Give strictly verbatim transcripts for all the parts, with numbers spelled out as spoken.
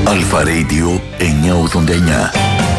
Αλφα Radio εννιακόσια ογδόντα εννιά.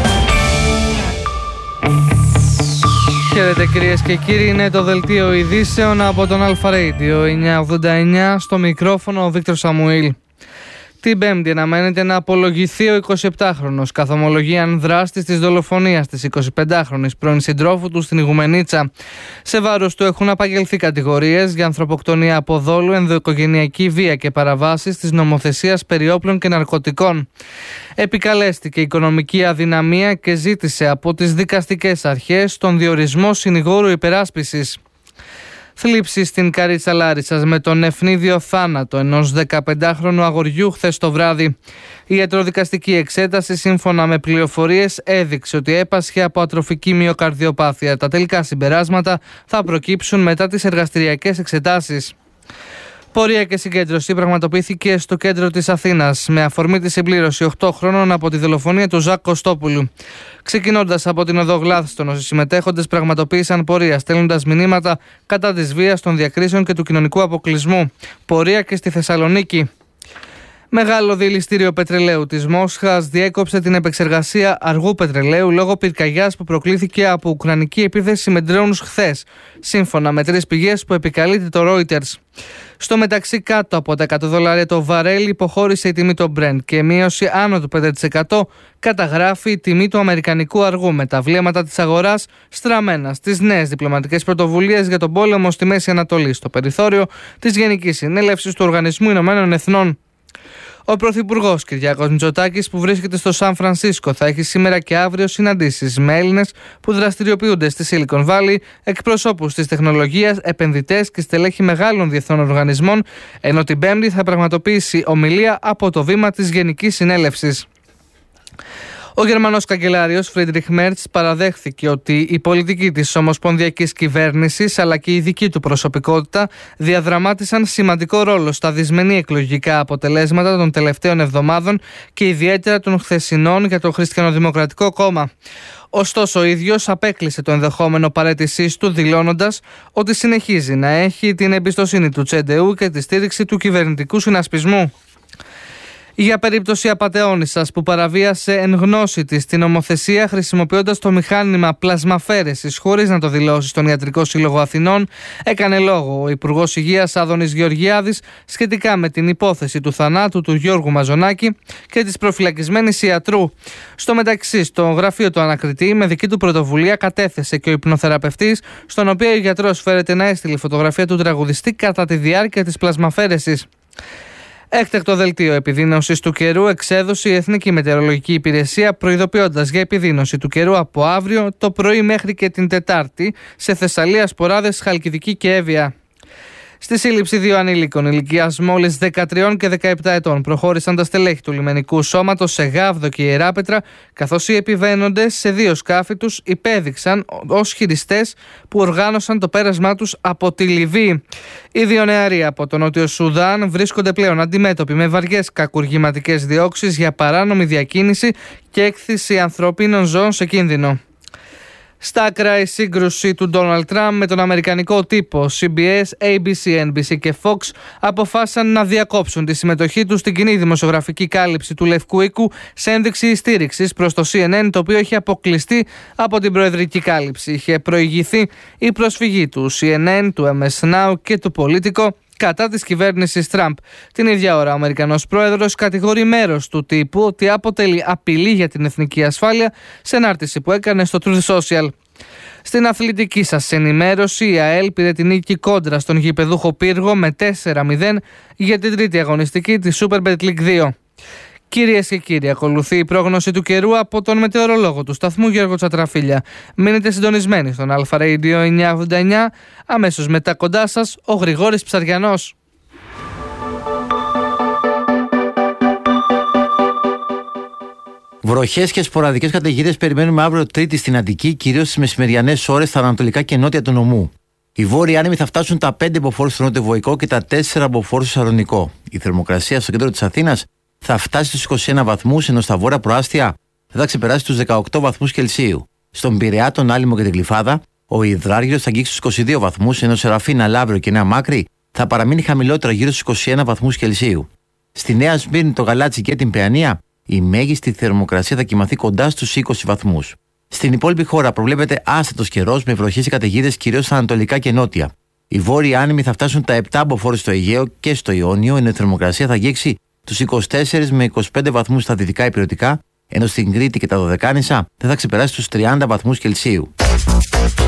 Χαίρετε κυρίες και κύριοι, είναι το δελτίο ειδήσεων από τον Αλφα Radio εννιακόσια ογδόντα εννιά, στο μικρόφωνο ο Βίκτορ Σαμουήλ. Την Πέμπτη αναμένεται να απολογηθεί ο εικοσιεπτάχρονος καθ' ομολογίαν δράστης της δολοφονίας της εικοσιπεντάχρονης πρώην συντρόφου του στην Ιγουμενίτσα. Σε βάρος του έχουν απαγγελθεί κατηγορίες για ανθρωποκτονία από δόλου, ενδοοικογενειακή βία και παραβάσεις της νομοθεσίας περί όπλων και ναρκωτικών. Επικαλέστηκε οικονομική αδυναμία και ζήτησε από τις δικαστικές αρχές τον διορισμό συνηγόρου υπεράσπισης. Θλίψη στην Καρίτσα Λάρισσας με τον ευνίδιο θάνατο ενός δεκαπεντάχρονου αγοριού χθες το βράδυ. Η ιατροδικαστική εξέταση, σύμφωνα με πληροφορίες, έδειξε ότι έπασχε από ατροφική μυοκαρδιοπάθεια. Τα τελικά συμπεράσματα θα προκύψουν μετά τις εργαστηριακές εξετάσεις. Πορεία και συγκέντρωση πραγματοποιήθηκε στο κέντρο της Αθήνας με αφορμή τη συμπλήρωση οκτώ χρόνων από τη δολοφονία του Ζακ Κωστόπουλου. Ξεκινώντας από την οδό Γλάθστον, οι συμμετέχοντες πραγματοποίησαν πορεία, στέλνοντας μηνύματα κατά της βίας, των διακρίσεων και του κοινωνικού αποκλεισμού. Πορεία και στη Θεσσαλονίκη. Μεγάλο δηληστήριο πετρελαίου της Μόσχας διέκοψε την επεξεργασία αργού πετρελαίου λόγω πυρκαγιάς που προκλήθηκε από ουκρανική επίθεση με ντρόουνς χθες, σύμφωνα με τρεις πηγές που επικαλείται το Reuters. Στο μεταξύ, κάτω από τα εκατό δολάρια το βαρέλι υποχώρησε η τιμή το Brent και μείωση άνω του πέντε τοις εκατό καταγράφει η τιμή του αμερικανικού αργού, με τα βλέμματα της αγοράς στραμμένα στις νέες διπλωματικές πρωτοβουλίες για τον πόλεμο στη Μέση Ανατολή, στο περιθώριο της Γενικής Συνέλευσης του Οργανισμού Ηνωμένων Εθνών. Ο Πρωθυπουργός Κυριάκος Μητσοτάκης, που βρίσκεται στο Σαν Φρανσίσκο, θα έχει σήμερα και αύριο συναντήσεις με Έλληνες που δραστηριοποιούνται στη Silicon Valley, εκπροσώπους της τεχνολογίας, επενδυτές και στελέχη μεγάλων διεθνών οργανισμών, ενώ την Πέμπτη θα πραγματοποιήσει ομιλία από το βήμα της Γενικής Συνέλευσης. Ο Γερμανός καγκελάριος Φρίντριχ Μέρτς παραδέχθηκε ότι η πολιτική της ομοσπονδιακής κυβέρνησης αλλά και η δική του προσωπικότητα διαδραμάτισαν σημαντικό ρόλο στα δυσμενή εκλογικά αποτελέσματα των τελευταίων εβδομάδων και ιδιαίτερα των χθεσινών για το Χριστιανοδημοκρατικό Κόμμα. Ωστόσο, ο ίδιος απέκλεισε το ενδεχόμενο παραίτησής του, δηλώνοντας ότι συνεχίζει να έχει την εμπιστοσύνη του Τσεντεού και τη στήριξη του κυβερνητικού συνασπισμού. Για περίπτωση απατεώνισσας που παραβίασε εν γνώση της την νομοθεσία χρησιμοποιώντας το μηχάνημα πλασμαφέρεσης χωρίς να το δηλώσει στον Ιατρικό Σύλλογο Αθηνών, έκανε λόγο ο Υπουργός Υγείας Άδωνης Γεωργιάδης σχετικά με την υπόθεση του θανάτου του Γιώργου Μαζονάκη και της προφυλακισμένης ιατρού. Στο μεταξύ, στο γραφείο του ανακριτή, με δική του πρωτοβουλία, κατέθεσε και ο υπνοθεραπευτής, στον οποίο ο γιατρός φέρεται να έστειλε φωτογραφία του τραγουδιστή κατά τη διάρκεια της πλασμαφέρεσης. Έκτακτο δελτίο επιδείνωσης του καιρού εξέδωσε η Εθνική Μετεωρολογική Υπηρεσία, προειδοποιώντας για επιδείνωση του καιρού από αύριο το πρωί μέχρι και την Τετάρτη σε Θεσσαλία, Σποράδες, Χαλκιδική και Εύβοια. Στη σύλληψη δύο ανήλικων ηλικίας μόλις δεκατρία και δεκαεπτά ετών προχώρησαν τα στελέχη του λιμενικού σώματος σε Γάβδο και Ιεράπετρα, καθώς οι επιβαίνοντες σε δύο σκάφη τους υπέδειξαν ως χειριστές που οργάνωσαν το πέρασμά τους από τη Λιβύη. Οι δύο νεαροί από το Νότιο Σουδάν βρίσκονται πλέον αντιμέτωποι με βαριές κακουργηματικές διώξεις για παράνομη διακίνηση και έκθεση ανθρωπίνων ζώων σε κίνδυνο. Στα άκρα, η σύγκρουση του Ντόναλντ Τραμπ με τον αμερικανικό τύπο σι μπι ες, έι μπι σι, εν μπι σι και Fox αποφάσισαν να διακόψουν τη συμμετοχή τους στην κοινή δημοσιογραφική κάλυψη του Λευκού Οίκου σε ένδειξη στήριξης προς το σι εν εν, το οποίο είχε αποκλειστεί από την προεδρική κάλυψη. Είχε προηγηθεί η προσφυγή του σι εν εν, του εμ ες Now και του Politico κατά της κυβέρνησης Τραμπ. Την ίδια ώρα, ο Αμερικανός πρόεδρος κατηγορεί μέρος του τύπου ότι αποτελεί απειλή για την εθνική ασφάλεια σε ανάρτηση που έκανε στο Truth Social. Στην αθλητική σας ενημέρωση, η ΑΕΛ πήρε την νίκη κόντρα στον γηπεδούχο Πύργο με τέσσερα μηδέν για την τρίτη αγωνιστική της Superbet League δύο. Κυρίες και κύριοι, ακολουθεί η πρόγνωση του καιρού από τον μετεωρολόγο του σταθμού Γιώργο Τσατραφίλια. Μείνετε συντονισμένοι στον Αλφα Radio εννιακόσια ογδόντα εννιά. Αμέσως μετά κοντά σας ο Γρηγόρης Ψαριανός. Βροχές και σποραδικές καταιγίδες περιμένουμε αύριο Τρίτη στην Αττική, κυρίως στις μεσημεριανές ώρες στα ανατολικά και νότια του νομού. Οι βόρειοι άνεμοι θα φτάσουν τα πέντε μποφόρ στο νότιο-βοϊκό και τα τέσσερα μποφόρ στο Σαλονικό. Η θερμοκρασία στο κέντρο της Αθήνας θα φτάσει στους είκοσι ένα βαθμούς, ενώ στα βόρεια προάστια θα ξεπεράσει τους δεκαοκτώ βαθμούς Κελσίου. Στον Πειραιά, τον Άλυμο και την Γλυφάδα, ο υδράργυρος θα αγγίξει στους είκοσι δύο βαθμούς, ενώ σε Ραφίνα, Λαύριο και Νέα Μάκρη θα παραμείνει χαμηλότερα γύρω στους είκοσι ένα βαθμούς Κελσίου. Στη Νέα Σμύρνη, το Γαλάτσι και την Παιανία, Η μέγιστη θερμοκρασία θα κοιμαθεί κοντά στους είκοσι βαθμούς. Στην υπόλοιπη χώρα προβλέπεται άστατος καιρός με βροχές και καταιγίδες κυρίως στα ανατολικά και νότια. Οι βόρειοι άνεμοι θα φτάσουν τα επτά μποφόρ στο Αιγαίο και στο Ιόνιο, ενώ η θερμοκρασία θα αγγίξει τους είκοσι τέσσερις με είκοσι πέντε βαθμούς στα δυτικά ηπειρωτικά, ενώ στην Κρήτη και τα Δωδεκάνησα δεν θα ξεπεράσει τους τριάντα βαθμούς Κελσίου.